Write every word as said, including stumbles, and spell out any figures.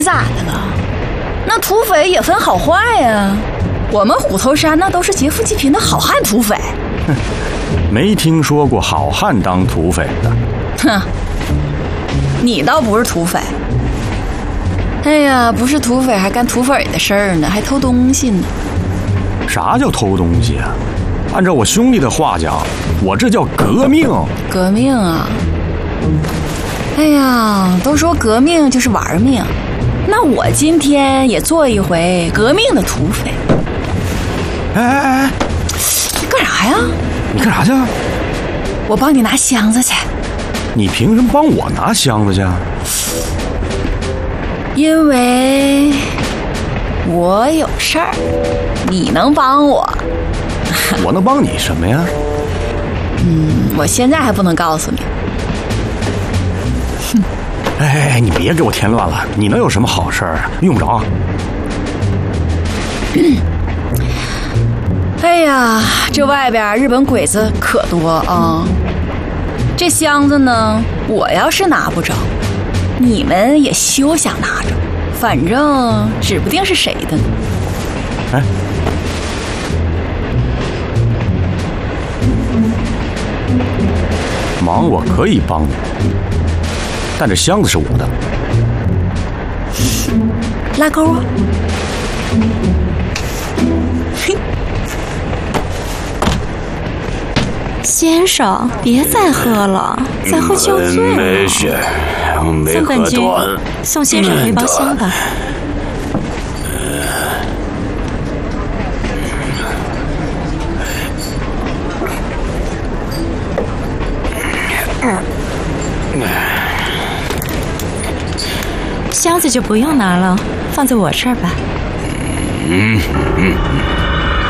咋的了？那土匪也分好坏呀。我们虎头山那都是劫富济贫的好汉土匪。 哼，没听说过好汉当土匪的。 哼，你倒不是土匪。哎呀，不是土匪还干土匪的事儿呢，还偷东西呢。 啥叫偷东西啊？按照我兄弟的话讲，我这叫革命。 革命啊！哎呀，都说革命就是玩命，那我今天也做一回革命的土匪。 哎哎哎， 你干啥呀？ 你干啥去？ 我帮你拿箱子去。 你凭什么帮我拿箱子去？ 因为我有事儿，你能帮我。 我能帮你什么呀？ 嗯，我现在还不能告诉你。 哼，哎，你别给我添乱了，你能有什么好事儿啊？用不着。 嗯，哎呀，这外边日本鬼子可多啊！这箱子呢，我要是拿不着，你们也休想拿着，反正指不定是谁的呢。 哎，忙我可以帮你，但这箱子是我的。 拉钩啊！ 嘿，先生，别再喝了，再喝就醉了。 没事，没喝多。 送本君，送先生回包厢吧。箱子就不用拿了，放在我这儿吧。 嗯嗯。